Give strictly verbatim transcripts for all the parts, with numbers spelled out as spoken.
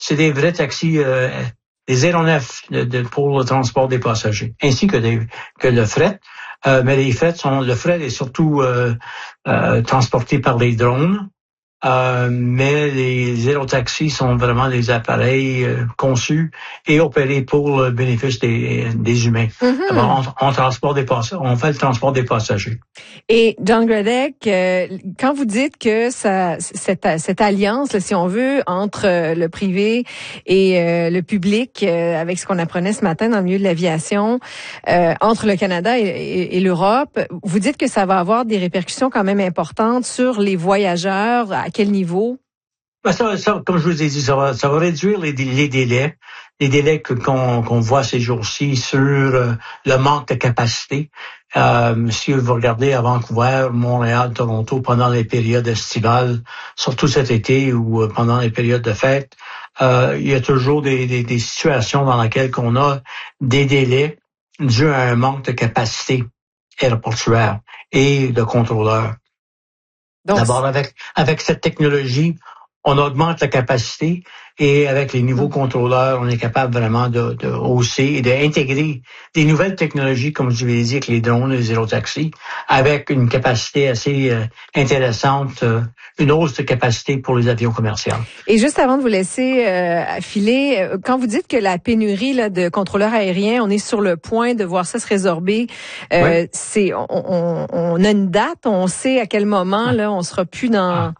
c'est des vrais taxis, euh, des aéronefs de, de, pour le transport des passagers, ainsi que, des, que le fret. Euh, mais les frets sont, le fret est surtout euh, euh, transporté par les drones. Euh, mais les aérotaxis sont vraiment des appareils euh, conçus et opérés pour le bénéfice des, des humains. Mm-hmm. Alors, on, on transporte des passagers, on fait le transport des passagers. Et John Gradek, euh, quand vous dites que ça, cette, cette alliance, là, si on veut, entre euh, le privé et euh, le public, euh, avec ce qu'on apprenait ce matin dans le milieu de l'aviation, euh, entre le Canada et, et, et l'Europe, vous dites que ça va avoir des répercussions quand même importantes sur les voyageurs. À quel niveau? Ben ça, ça, comme je vous ai dit, ça va, ça va réduire les, les délais, les délais que, qu'on, qu'on voit ces jours-ci sur euh, le manque de capacité. Euh, si vous regardez à Vancouver, Montréal, Toronto, pendant les périodes estivales, surtout cet été ou euh, pendant les périodes de fête, euh, il y a toujours des, des, des situations dans lesquelles on a des délais dus à un manque de capacité aéroportuaire et de contrôleurs. Donc, d'abord, avec, avec cette technologie, on augmente la capacité et avec les nouveaux contrôleurs, on est capable vraiment de, de hausser et d'intégrer des nouvelles technologies, comme je l'ai dit, avec les drones, les aérotaxis, avec une capacité assez euh, intéressante, euh, une hausse de capacité pour les avions commerciaux. Et juste avant de vous laisser euh, filer, quand vous dites que la pénurie là, de contrôleurs aériens, on est sur le point de voir ça se résorber, euh, oui. c'est, on, on, on a une date, on sait à quel moment là, on sera plus dans...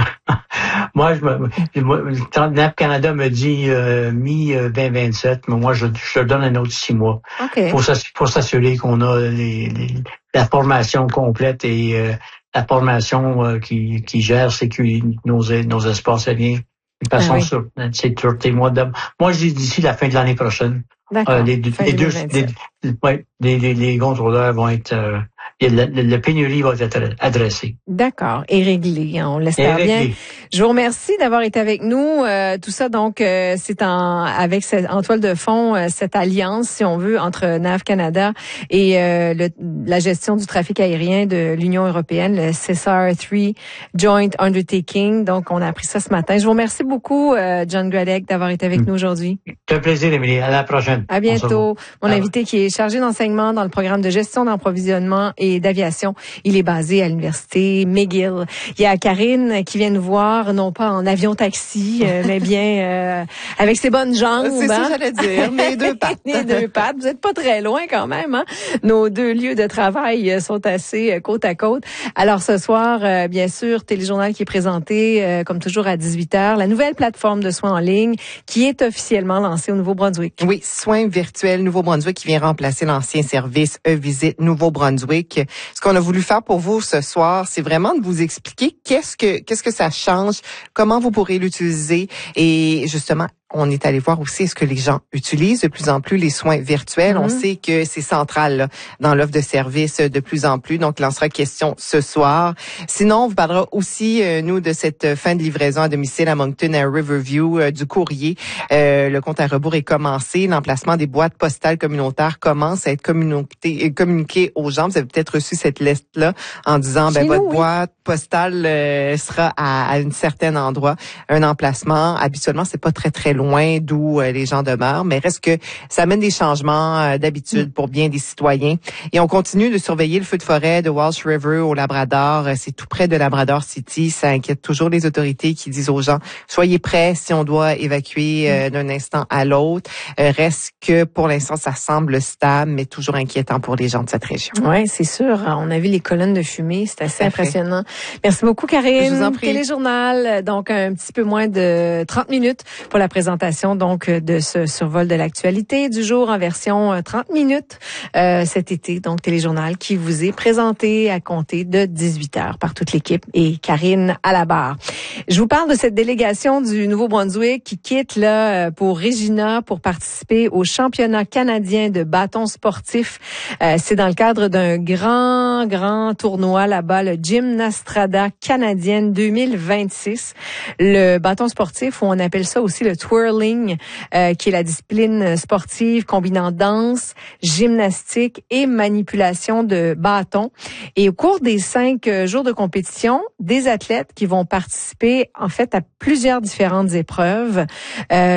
Moi, je me, moi, Nav Canada me dit euh, mi vingt vingt-sept, mais moi, je, je donne un autre six mois okay. pour, pour s'assurer qu'on a les, les, la formation complète et euh, la formation euh, qui, qui gère sécurité, nos, nos espaces aériens de façon ah, oui. sur ces mois de. Moi, je dis d'ici la fin de l'année prochaine. D'accord. Euh, les, les deux, les, ouais, les, les, les contrôleurs vont être. Euh, La, la, la pénurie va être adressée. D'accord. Et réglée, on l'espère bien. Je vous remercie d'avoir été avec nous. Euh, tout ça, donc, euh, c'est en avec cette, en toile de fond euh, cette alliance, si on veut, entre Nav Canada et euh, le, la gestion du trafic aérien de l'Union européenne, le C S A R trois Joint Undertaking. Donc, on a appris ça ce matin. Je vous remercie beaucoup, euh, John Gradek, d'avoir été avec mmh. nous aujourd'hui. C'est un plaisir, Émilie. À la prochaine. À bientôt. Mon ah, invité qui est chargé d'enseignement dans le programme de gestion d'approvisionnement et d'aviation. Il est basé à l'université McGill. Il y a Karine qui vient nous voir, non pas en avion-taxi, euh, mais bien euh, avec ses bonnes jambes. C'est hein? ça que j'allais dire, mes deux pattes. Les deux pattes. Vous n'êtes pas très loin quand même. Hein? Nos deux lieux de travail sont assez euh, côte à côte. Alors ce soir, euh, bien sûr, Téléjournal qui est présenté, euh, comme toujours, à dix-huit heures. La nouvelle plateforme de soins en ligne qui est officiellement lancée au Nouveau-Brunswick. Oui, Soins virtuels Nouveau-Brunswick qui vient remplacer l'ancien service E-Visite Nouveau-Brunswick. Ce qu'on a voulu faire pour vous ce soir, c'est vraiment de vous expliquer qu'est-ce que qu'est-ce que ça change, comment vous pourrez l'utiliser et justement on est allé voir aussi est-ce que les gens utilisent de plus en plus les soins virtuels. Mm-hmm. On sait que c'est central là, dans l'offre de services de plus en plus. Donc, il en sera question ce soir. Sinon, on vous parlera aussi, euh, nous, de cette fin de livraison à domicile à Moncton, à Riverview, euh, du courrier. Euh, le compte à rebours est commencé. L'emplacement des boîtes postales communautaires commence à être communiqué, communiqué aux gens. Vous avez peut-être reçu cette liste-là en disant, ben, votre oui. boîte postale euh, sera à, à un certain endroit, un emplacement. Habituellement, c'est pas très, très loin d'où euh, les gens demeurent, mais reste que ça amène des changements euh, d'habitude pour bien des citoyens. Et on continue de surveiller le feu de forêt de Walsh River au Labrador. Euh, c'est tout près de Labrador City. Ça inquiète toujours les autorités qui disent aux gens, soyez prêts si on doit évacuer euh, d'un instant à l'autre. Euh, reste que pour l'instant, ça semble stable, mais toujours inquiétant pour les gens de cette région. Oui, c'est sûr. On a vu les colonnes de fumée. C'est assez impressionnant. Merci beaucoup, Karine. Je vous en prie. Téléjournal, donc un petit peu moins de trente minutes pour la présentation donc de ce survol de l'actualité du jour en version trente minutes euh, cet été. Donc, Téléjournal qui vous est présenté à compter de dix-huit heures par toute l'équipe et Karine à la barre. Je vous parle de cette délégation du Nouveau-Brunswick qui quitte là pour Regina pour participer au championnat canadien de bâton sportif. Euh, c'est dans le cadre d'un grand, grand tournoi là-bas, le Gymnastrada canadienne deux mille vingt-six. Le bâton sportif, où on appelle ça aussi le twirling, euh, qui est la discipline sportive combinant danse, gymnastique et manipulation de bâton. Et au cours des cinq jours de compétition, des athlètes qui vont participer en fait à plusieurs différentes épreuves. Euh,